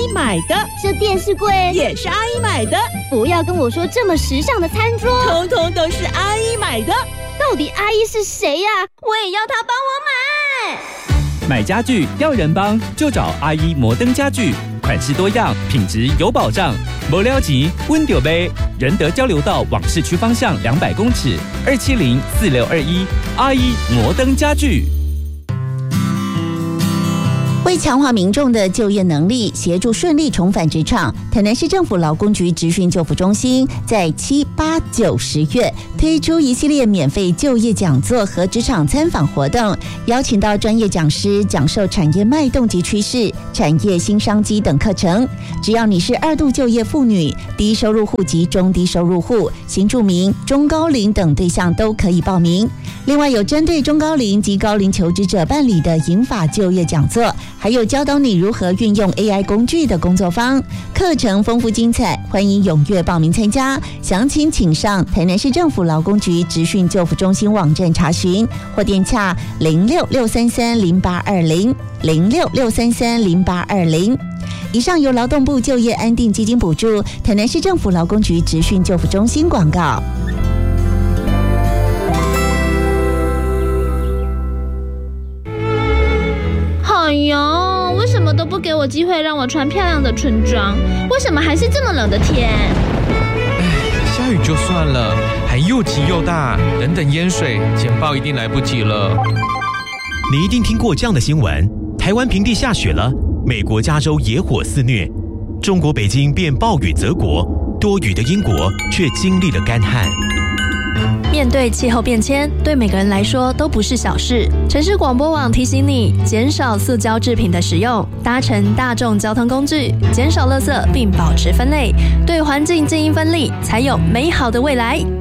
姨买的， 这电视柜也是阿姨买的。 不要跟我说这么时尚的餐桌， 通通都是阿姨买的。 到底阿姨是谁呀？我也要她帮我买。 买家具要人帮，就找阿姨摩登家具，款式多样，品质有保障。没了钱，问就买。仁德交流道往市区方向200公尺，2704621，阿姨摩登家具。 为强化民众的就业能力，协助顺利重返职场，台南市政府劳工局职训就服中心在7、8、9、10月推出一系列免费就业讲座和职场参访活动，邀请到专业讲师讲授产业脉动及趋势、产业新商机等课程。只要你是2度就业妇女、低收入户及中低收入户、新住民、中高龄等对象都可以报名。另外有针对中高龄及高龄求职者办理的银发就业讲座，还有教导你如何运用 AI 工具的工作坊，课程丰富精彩，欢迎踊跃报名参加。详情请上台南市政府劳工局职训就服中心网站查询，或电洽0663308820 0663308820。以上由劳动部就业安定基金补助，台南市政府劳工局职训就服中心广告。 哎呦，为什么都不给我机会让我穿漂亮的春装？为什么还是这么冷的天？ 下雨就算了，还又急又大，等淹水，简报一定来不及了。 你一定听过这样的新闻：台湾平地下雪了，美国加州野火肆虐，中国北京变暴雨泽国，多雨的英国却经历了干旱。 面对气候变迁，对每个人来说都不是小事。城市广播网提醒你，减少塑胶制品的使用，搭乘大众交通工具，减少垃圾，并保持分类，对环境进行分离，才有美好的未来。